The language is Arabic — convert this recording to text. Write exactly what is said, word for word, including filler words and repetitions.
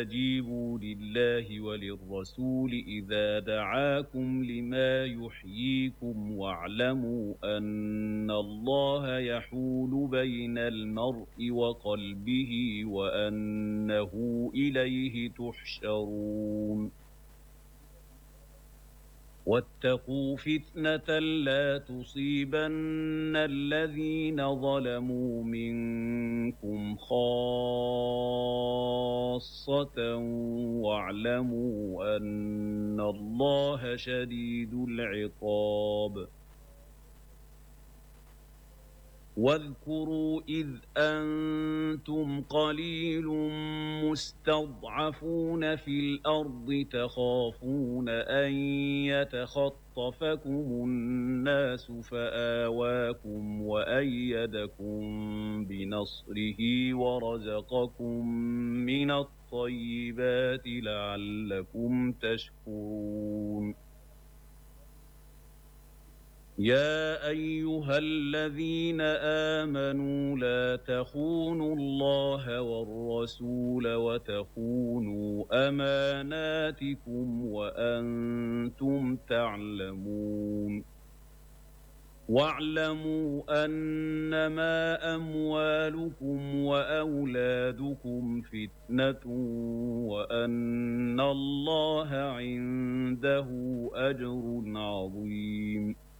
استجيبوا لله وللرسول إذا دعاكم لما يحييكم واعلموا أن الله يحول بين المرء وقلبه وأنه إليه تحشرون واتقوا فتنة لا تصيبن الذين ظلموا منكم خاصة واعلموا أن الله شديد العقاب واذكروا إذ أنتم قليل مستضعفون في الأرض تخافون أن يتخطفكم الناس فآواكم وأيدكم بنصره ورزقكم من الطيبات لعلكم تشكرون يا أيها الذين آمنوا لا تخونوا الله والرسول وتخونوا أماناتكم وأنتم تعلمون واعلموا أنما أموالكم وأولادكم فتنة وأن الله عنده أجر عظيم